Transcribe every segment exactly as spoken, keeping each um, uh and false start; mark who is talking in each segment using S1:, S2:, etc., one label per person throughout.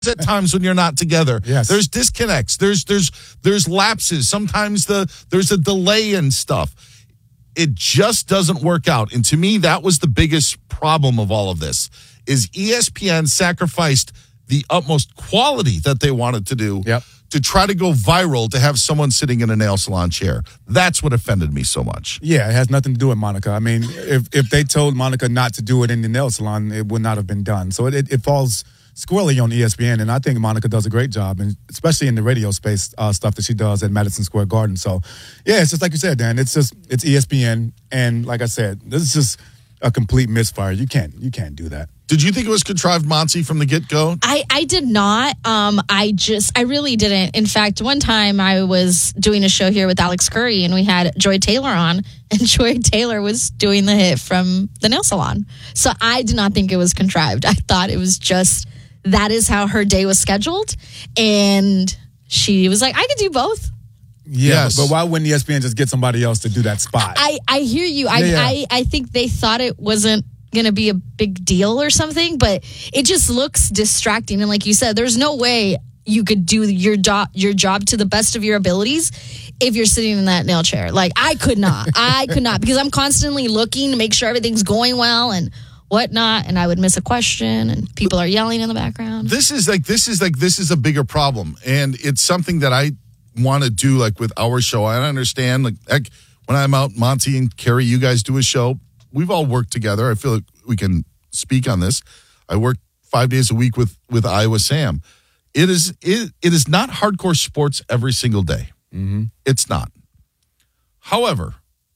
S1: at times when you're not together.
S2: Yes.
S1: There's disconnects. There's there's there's lapses. Sometimes the there's a delay in stuff. It just doesn't work out. And to me, that was the biggest problem of all of this, is E S P N sacrificed the utmost quality that they wanted to do
S2: yep.
S1: to try to go viral, to have someone sitting in a nail salon chair. That's what offended me so much.
S2: Yeah, it has nothing to do with Monica. I mean, if if they told Monica not to do it in the nail salon, it would not have been done. So it, it, it falls squarely on E S P N, and I think Monica does a great job, and especially in the radio space uh, stuff that she does at Madison Square Garden. So, yeah, it's just like you said, Dan. It's just it's E S P N, and like I said, this is just a complete misfire. You can't you can't do that.
S1: Did you think it was contrived, Monty, from the get-go?
S3: I, I did not. Um, I just, I really didn't. In fact, one time I was doing a show here with Alex Curry, and we had Joy Taylor on, and Joy Taylor was doing the hit from the nail salon. So I did not think it was contrived. I thought it was just, that is how her day was scheduled. And she was like, I could do both.
S2: Yeah,
S1: yes.
S2: But why wouldn't E S P N just get somebody else to do that spot?
S3: I, I hear you. I,
S2: yeah, yeah.
S3: I, I think they thought it wasn't going to be a big deal or something, but it just looks distracting. And like you said, there's no way you could do your job your job to the best of your abilities if you're sitting in that nail chair. Like, I could not. I could not, because I'm constantly looking to make sure everything's going well and whatnot, and I would miss a question, and people are yelling in the background.
S1: This is like this is like this is a bigger problem, and it's something that I want to do, like with our show. I understand, like, like when I'm out, Monty and Carrie, you guys do a show. We've all worked together. I feel like we can speak on this. I work five days a week with with Iowa Sam. It is it, it is not hardcore sports every single day.
S2: Mm-hmm.
S1: It's not. However,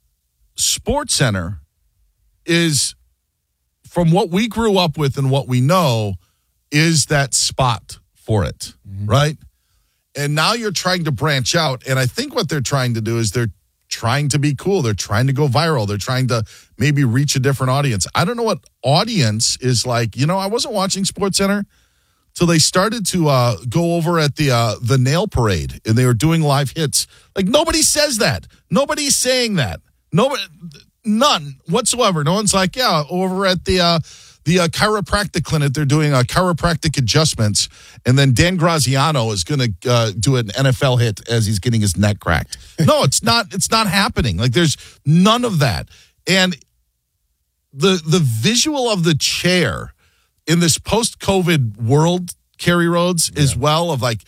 S1: SportsCenter is, from what we grew up with and what we know, is that spot for it, mm-hmm. right? And now you're trying to branch out, and I think what they're trying to do is they're trying to be cool. They're trying to go viral. They're trying to maybe reach a different audience. I don't know what audience is like. You know, I wasn't watching SportsCenter till they started to uh, go over at the uh, the nail parade, and they were doing live hits. Like, nobody says that. Nobody's saying that. Nobody, none whatsoever. No one's like, yeah, over at the uh, the uh, chiropractic clinic, they're doing uh, chiropractic adjustments, and then Dan Graziano is going to uh, do an N F L hit as he's getting his neck cracked. No, it's not. It's not happening. Like, there's none of that. And the the visual of the chair in this post-COVID world, Kerry Rhodes, yeah. as well, of like,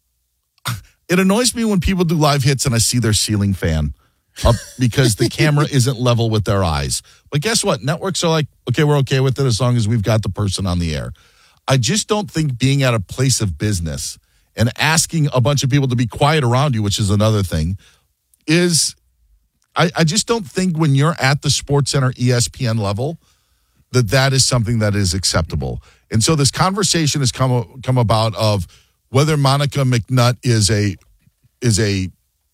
S1: it annoys me when people do live hits and I see their ceiling fan up because the camera isn't level with their eyes. But guess what? Networks are like, okay, we're okay with it as long as we've got the person on the air. I just don't think being at a place of business and asking a bunch of people to be quiet around you, which is another thing, is, I, I just don't think when you're at the SportsCenter E S P N level that that is something that is acceptable. And so this conversation has come come about of whether Monica McNutt is a is a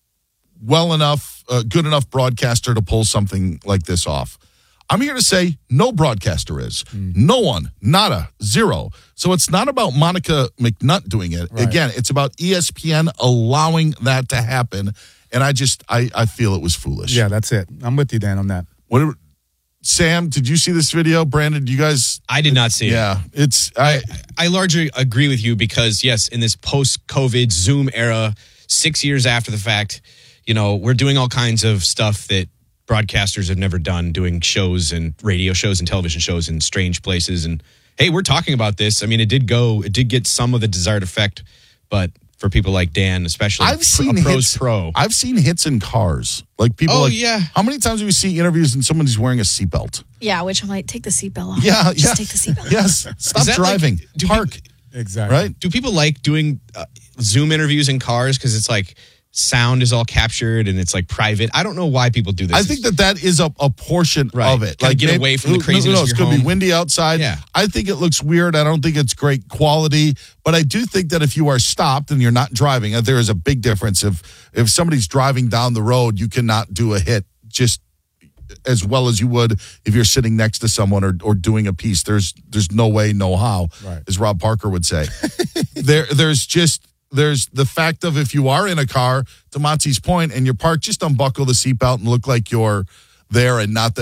S1: well enough, uh, good enough broadcaster to pull something like this off. I'm here to say no broadcaster is. Mm. No one. Nada. Zero. So it's not about Monica McNutt doing it. Right. Again, it's about E S P N allowing that to happen. And I just, I, I feel it was foolish.
S2: Yeah, that's it. I'm with you, Dan, on that.
S1: What? Sam, did you see this video? Brandon, do you guys?
S4: I did not see
S1: yeah, it. Yeah, it's.
S4: I, I largely agree with you because, yes, in this post-COVID Zoom era, six years after the fact, you know, we're doing all kinds of stuff that broadcasters have never done, doing shows and radio shows and television shows in strange places. And, hey, we're talking about this. I mean, it did go, it did get some of the desired effect, but for people like Dan, especially
S1: I've seen
S4: a pro's
S1: hits,
S4: pro.
S1: I've seen hits in cars. Like people
S4: oh,
S1: like,
S4: yeah.
S1: How many times do we see interviews and someone's wearing a seatbelt?
S3: Yeah, which I'm like, take the seatbelt off.
S1: Yeah,
S3: Just
S1: yeah.
S3: take the seatbelt off.
S1: Yes. Stop driving.
S4: Like, do
S1: Park.
S4: People,
S2: exactly.
S1: Right?
S4: Do people like doing uh, Zoom interviews in cars because it's like sound is all captured and it's like private? I don't know why people do this.
S1: I think that that is a, a portion
S4: right.
S1: of it.
S4: Kinda
S1: Like
S4: get
S1: maybe,
S4: away from the craziness
S1: no, no, no,
S4: of
S1: it's
S4: your
S1: going to be
S4: home.
S1: windy outside.
S4: Yeah.
S1: I think it looks weird. I don't think it's great quality. But I do think that if you are stopped and you're not driving, uh, there is a big difference. If if somebody's driving down the road, you cannot do a hit just as well as you would if you're sitting next to someone or, or doing a piece. There's there's no way, no how,
S2: right.
S1: as Rob Parker would say. there There's just... There's the fact of if you are in a car, to Monty's point, and you're parked, just unbuckle the seatbelt and look like you're there and not that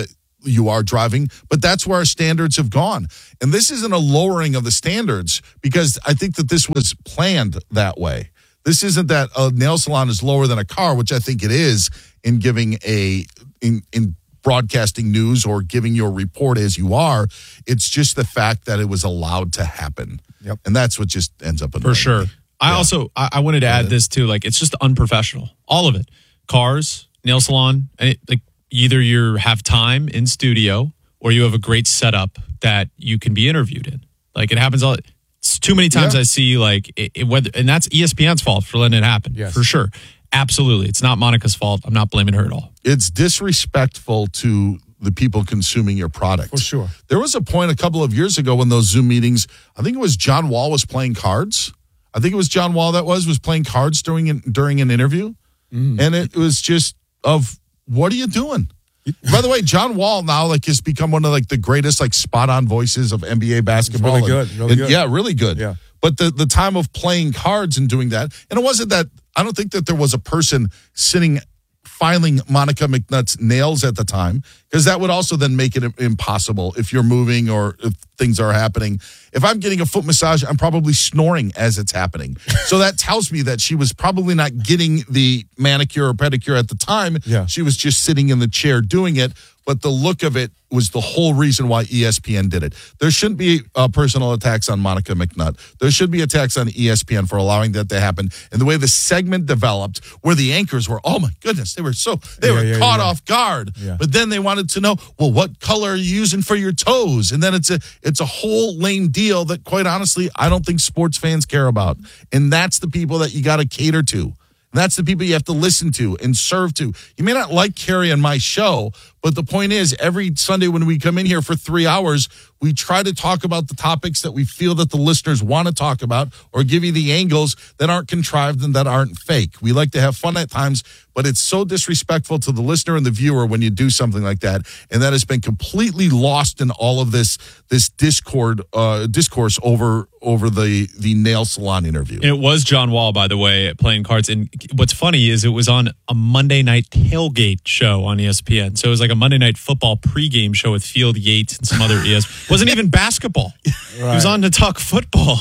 S1: you are driving, but that's where our standards have gone. And this isn't a lowering of the standards, because I think that this was planned that way. This isn't that a nail salon is lower than a car, which I think it is in giving a in, in broadcasting news or giving your report as you are. It's just the fact that it was allowed to happen.
S2: Yep.
S1: And that's what just ends up annoying
S5: For sure.
S1: me.
S5: I
S1: Yeah.
S5: also I, I wanted to add this too. Like, it's just unprofessional. All of it. Cars, nail salon. It, like either you have time in studio or you have a great setup that you can be interviewed in. Like, it happens all. It's too many times
S1: Yeah.
S5: I see like it, it, whether, and that's E S P N's fault for letting it happen.
S2: Yes.
S5: For sure. Absolutely. It's not Monica's fault. I'm not blaming her at all.
S1: It's disrespectful to the people consuming your product.
S2: For sure.
S1: There was a point a couple of years ago when those Zoom meetings, I think it was John Wall was playing cards. I think it was John Wall that was, was playing cards during an, during an interview. Mm. And it was just of, what are you doing? By the way, John Wall now like has become one of like the greatest like spot on voices of N B A basketball.
S2: Really
S1: and,
S2: good, really
S1: and,
S2: good.
S1: Yeah, really good.
S2: Yeah.
S1: But the, the time of playing cards and doing that, and it wasn't that, I don't think that there was a person sitting filing Monica McNutt's nails at the time, because that would also then make it impossible if you're moving or if things are happening. If I'm getting a foot massage, I'm probably snoring as it's happening. So that tells me that she was probably not getting the manicure or pedicure at the time.
S2: Yeah.
S1: She was just sitting in the chair doing it. But the look of it was the whole reason why E S P N did it. There shouldn't be uh, personal attacks on Monica McNutt. There should be attacks on E S P N for allowing that to happen. And the way the segment developed, where the anchors were, oh my goodness, they were so, they
S2: Yeah,
S1: were
S2: yeah,
S1: caught
S2: yeah.
S1: off guard.
S2: Yeah.
S1: But then they wanted to know, well, what color are you using for your toes? And then it's a, it's a whole lame deal that, quite honestly, I don't think sports fans care about. And that's the people that you got to cater to. That's the people you have to listen to and serve to. You may not like Carrie on my show, but the point is, every Sunday when we come in here for three hours, we try to talk about the topics that we feel that the listeners want to talk about, or give you the angles that aren't contrived and that aren't fake. We like to have fun at times, but it's so disrespectful to the listener and the viewer when you do something like that. And that has been completely lost in all of this this discord uh, discourse over over the the nail salon interview.
S5: And it was John Wall, by the way, playing cards. And what's funny is it was on a Monday night tailgate show on E S P N. So it was like a Monday night football pregame show with Field Yates and some other E S P N. Wasn't even basketball. Right. He was on to talk football.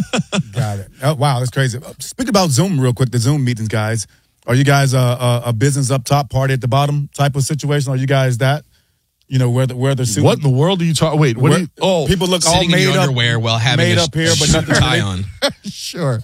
S2: Got it. Oh, wow, that's crazy. Speak about Zoom real quick, the Zoom meetings, guys. Are you guys a, a, a business up top, party at the bottom type of situation? Are you guys that? You know, where the, where the suit.
S1: What in the world are you talking? Wait, what
S2: where,
S1: do you, oh,
S2: people look all
S4: Sitting in
S2: made
S4: your
S2: up,
S4: underwear while having
S2: made
S4: a
S2: up here, but
S4: suit
S2: nothing
S4: and tie
S2: really-
S4: on.
S1: sure.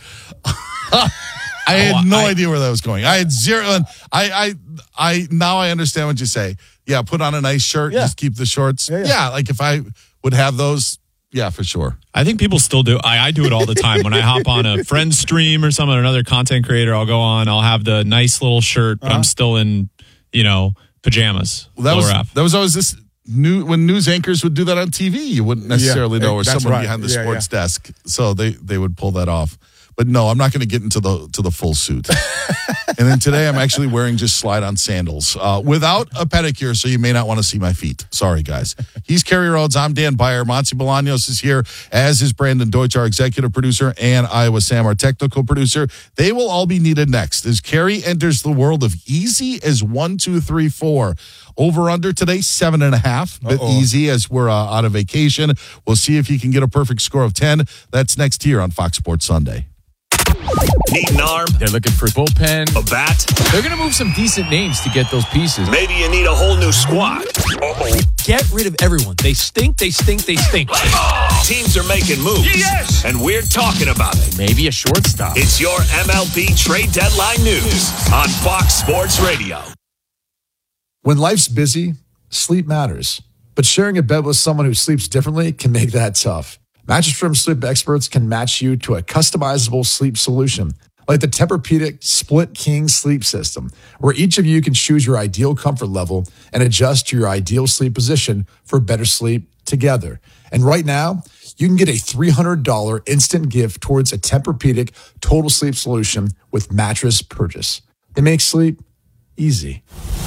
S1: I had
S4: Oh,
S1: no
S4: I-
S1: idea where that was going. I had zero. I, I, I, now I understand what you say. Yeah, put on a nice shirt,
S2: Yeah.
S1: just keep the shorts.
S2: Yeah,
S1: Yeah,
S2: yeah.
S1: like if I would have those, yeah, for sure.
S5: I think people still do. I, I do it all the time. When I hop on a friend's stream or something, another content creator, I'll go on, I'll have the nice little shirt, but
S2: Uh-huh.
S5: I'm still in, you know, pajamas.
S1: Well, that
S5: lower
S1: was
S5: half.
S1: that was always this new when news anchors would do that on T V. You wouldn't necessarily
S2: Yeah,
S1: know, or
S2: that's
S1: someone
S2: right.
S1: behind the
S2: Yeah,
S1: sports desk, so they they would pull that off. But no, I'm not going to get into the to the full suit. And then today, I'm actually wearing just slide-on sandals uh, without a pedicure, so you may not want to see my feet. Sorry, guys. He's Kerry Rhodes. I'm Dan Beyer. Monty Bolaños is here, as is Brandon Deutsch, our executive producer, and Iowa Sam, our technical producer. They will all be needed next as Kerry enters the world of easy as one, two, three, four. Over under today, seven and a half. Bit
S2: Uh-oh.
S1: easy as we're uh, out of vacation. We'll see if he can get a perfect score of ten. That's next here on Fox Sports Sunday.
S6: Need an arm,
S7: They're looking for bullpen.
S6: a bat?
S7: They're going to move some decent names to get those pieces.
S6: Maybe you need a whole new squad. Uh-oh.
S8: Get rid of everyone. They stink, they stink, they stink.
S6: Teams are making moves. Yes! And we're talking about it.
S7: Maybe a shortstop.
S6: It's your M L B trade deadline news on Fox Sports Radio.
S9: When life's busy, sleep matters. But sharing a bed with someone who sleeps differently can make that tough. Mattress Firm sleep experts can match you to a customizable sleep solution, like the Tempur-Pedic Split King Sleep System, where each of you can choose your ideal comfort level and adjust to your ideal sleep position for better sleep together. And right now, you can get a three hundred dollars instant gift towards a Tempur-Pedic total sleep solution with mattress purchase. They make sleep easy.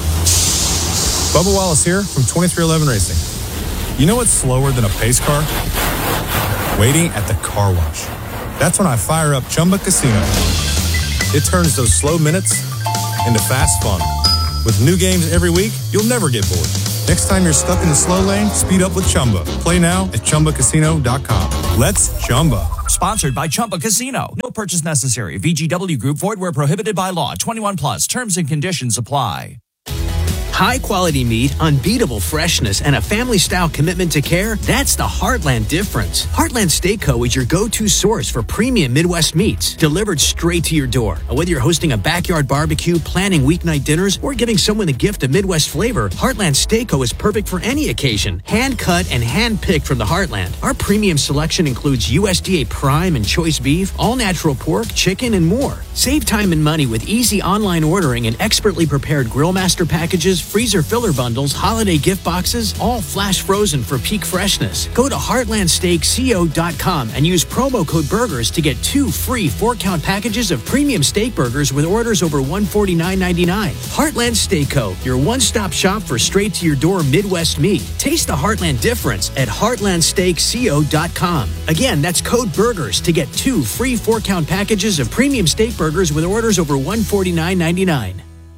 S10: Bubba Wallace here from twenty-three eleven Racing. You know what's slower than a pace car? Waiting at the car wash. That's when I fire up Chumba Casino. It turns those slow minutes into fast fun. With new games every week, you'll never get bored. Next time you're stuck in the slow lane, speed up with Chumba. Play now at Chumba Casino dot com. Let's Chumba.
S11: Sponsored by Chumba Casino. No purchase necessary. V G W Group. Void where prohibited by law. twenty-one plus. Terms and conditions apply.
S12: High quality meat, unbeatable freshness, and a family style commitment to care. That's the Heartland difference. Heartland Steak Co. is your go-to source for premium Midwest meats delivered straight to your door. Whether you're hosting a backyard barbecue, planning weeknight dinners, or giving someone the gift of Midwest flavor, Heartland Steak Co. is perfect for any occasion. Hand cut and hand picked from the Heartland. Our premium selection includes U S D A prime and choice beef, all natural pork, chicken, and more. Save time and money with easy online ordering and expertly prepared grill master packages, freezer filler bundles, holiday gift boxes, all flash frozen for peak freshness. Go to heartland steak co dot com and use promo code BURGERS to get two free four-count packages of premium steak burgers with orders over one hundred forty-nine ninety-nine. Heartland Steak Co., your one-stop shop for straight-to-your-door Midwest meat. Taste the Heartland difference at heartland steak co dot com. Again, that's code BURGERS to get two free four-count packages of premium steak burgers with orders over one hundred forty-nine ninety-nine.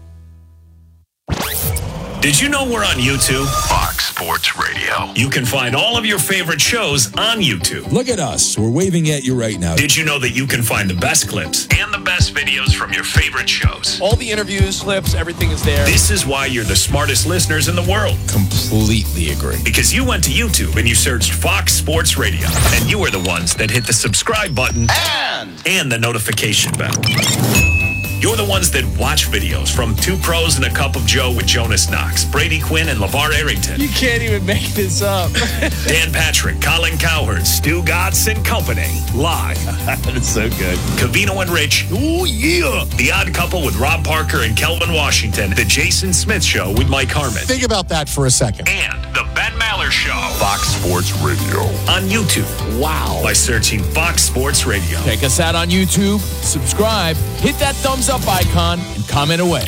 S6: Did you know we're on YouTube? Fox Sports Radio. You can find all of your favorite shows on YouTube.
S13: Look at us. We're waving at you right now.
S6: Did you know that you can find the best clips and the best videos from your favorite shows?
S8: All the interviews, clips, everything is there.
S6: This is why you're the smartest listeners in the world.
S13: Completely agree.
S6: Because you went to YouTube and you searched Fox Sports Radio. And you are the ones that hit the subscribe button and, and the notification bell. You're the ones that watch videos from Two Pros and a Cup of Joe with Jonas Knox, Brady Quinn, and LeVar Arrington.
S8: You can't even make this up.
S6: Dan Patrick, Colin Cowherd, Stu Gatz and Company. Live.
S8: That's so good.
S6: Covino and Rich. Oh, yeah. The Odd Couple with Rob Parker and Kelvin Washington. The Jason Smith Show with Mike Harmon.
S14: Think about that for a second.
S6: And The Ben Maller Show. Fox Sports Radio. On YouTube. Wow. By searching Fox Sports Radio.
S8: Check us out on YouTube. Subscribe. Hit that thumbs up icon and comment away.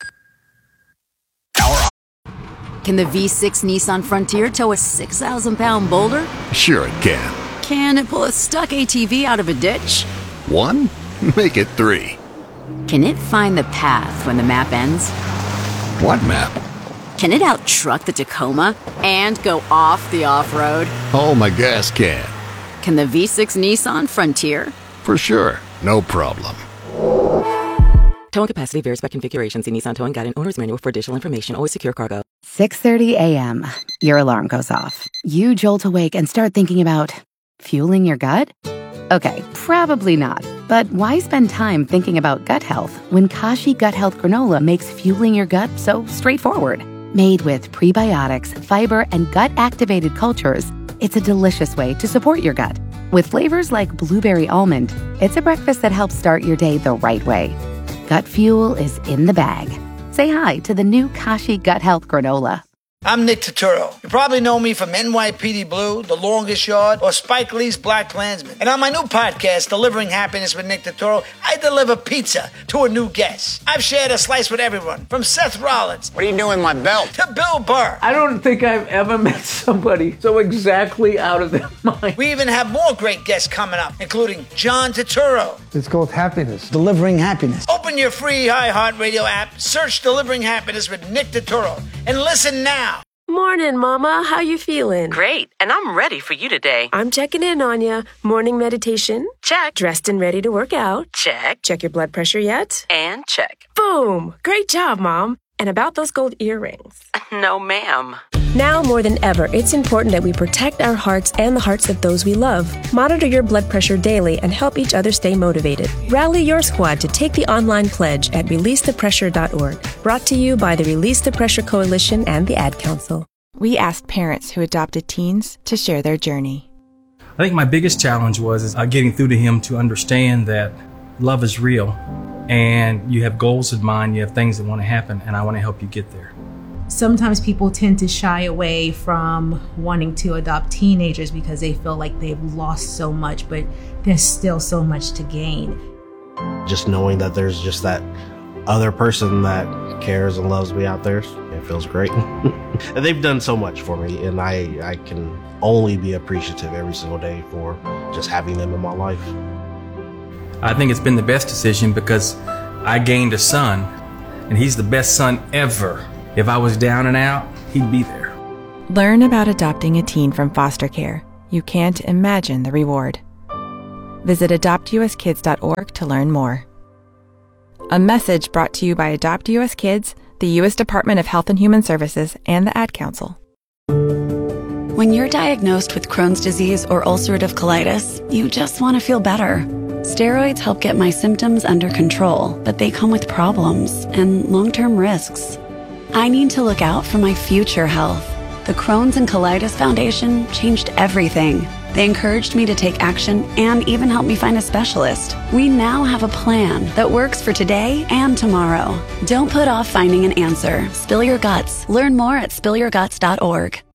S15: Can the V six Nissan Frontier tow a six thousand pound boulder?
S16: Sure it can.
S15: Can it pull a stuck A T V out of a ditch?
S16: One? Make it three.
S15: Can it find the path when the map ends?
S16: What map?
S15: Can it out-truck the Tacoma and go off the off-road?
S16: Oh, my gas can.
S15: Can the V six Nissan Frontier?
S16: For sure. No problem.
S17: Towing capacity varies by configuration. See Nissan Towing Guide and Owner's Manual for additional information. Always secure cargo.
S18: six thirty a.m. Your alarm goes off. You jolt awake and start thinking about fueling your gut? Okay, probably not. But why spend time thinking about gut health when Kashi Gut Health Granola makes fueling your gut so straightforward? Made with prebiotics, fiber, and gut-activated cultures, it's a delicious way to support your gut. With flavors like blueberry almond, it's a breakfast that helps start your day the right way. Gut fuel is in the bag. Say hi to the new Kashi Gut Health Granola.
S19: I'm Nick Turturro. You probably know me from N Y P D Blue, The Longest Yard, or Spike Lee's Black Klansman. And on my new podcast, Delivering Happiness with Nick Turturro, I deliver pizza to a new guest. I've shared a slice with everyone, from Seth Rollins.
S20: What are you doing with my belt?
S19: To Bill Burr.
S21: I don't think I've ever met somebody so exactly out of their mind.
S19: We even have more great guests coming up, including John Turturro.
S22: It's called Happiness. Delivering Happiness.
S19: Open your free iHeartRadio app, search Delivering Happiness with Nick Turturro, and listen now.
S23: Morning, Mama. How you feeling?
S24: Great, and I'm ready for you today.
S23: I'm checking in on you. Morning meditation?
S24: Check.
S23: Dressed and ready to work out?
S24: Check.
S23: Check your blood pressure yet?
S24: And check.
S23: Boom! Great job, Mom. And about those gold earrings?
S24: No, ma'am.
S23: Now more than ever, it's important that we protect our hearts and the hearts of those we love. Monitor your blood pressure daily and help each other stay motivated. Rally your squad to take the online pledge at release the pressure dot org. Brought to you by the Release the Pressure Coalition and the Ad Council.
S25: We asked parents who adopted teens to share their journey.
S26: I think my biggest challenge was is, uh, getting through to him to understand that love is real and you have goals in mind, you have things that want to happen, and I want to help you get there.
S27: Sometimes people tend to shy away from wanting to adopt teenagers because they feel like they've lost so much, but there's still so much to gain.
S28: Just knowing that there's just that other person that cares and loves me out there, it feels great. And they've done so much for me, and I, I can only be appreciative every single day for just having them in my life.
S26: I think it's been the best decision because I gained a son, and he's the best son ever. If I was down and out, he'd be there.
S25: Learn about adopting a teen from foster care. You can't imagine the reward. Visit adopt u s kids dot org to learn more. A message brought to you by Adopt U S Kids, the U S Department of Health and Human Services, and the Ad Council.
S1: When you're diagnosed with Crohn's disease or ulcerative colitis, you just want to feel better. Steroids help get my symptoms under control, but they come with problems and long-term risks. I need to look out for my future health. The Crohn's and Colitis Foundation changed everything. They encouraged me to take action and even helped me find a specialist. We now have a plan that works for today and tomorrow. Don't put off finding an answer. Spill your guts. Learn more at spill your guts dot org.